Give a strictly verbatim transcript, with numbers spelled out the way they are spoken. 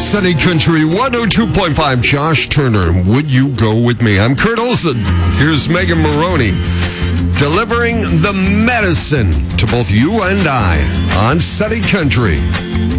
Sunny Country one oh two point five. Josh Turner, Would You Go With Me? I'm Kurt Olson. Here's Megan Maroney, delivering the medicine to both you and I on Sunny Country.